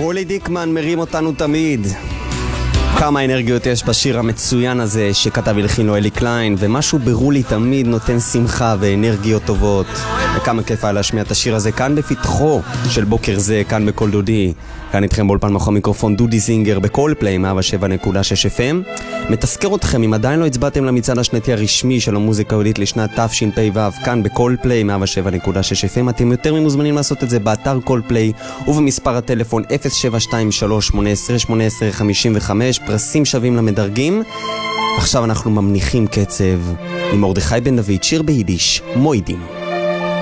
רולי דיקמן מרים אותנו תמיד. כמה אנרגיות יש בשיר המצוין הזה שכתב הלחין לו אלי קליין, ומשהו ברולי תמיד נותן שמחה ואנרגיות טובות. וכמה כיף היה להשמיע את השיר הזה כאן בפתחו של בוקר זה, כאן בכל דודי. כאן איתכם באולפן מאחורי המיקרופון דודי זינגר בכל פליי 107.6 FM. מתזכר אתכם, אם עדיין לא הצבעתם למצעד השנתי הרשמי של המוזיקה היהודית לשנת תשפ"ו, כאן בכל פליי 107.6 FM, אתם יותר ממוזמנים לעשות את זה באתר כל פליי ובמספר הטלפון 0723181855. פרסים שווים למדרגים. עכשיו אנחנו ממניחים קצב עם מרדכי בן דוד, שיר ביידיש, מוידים.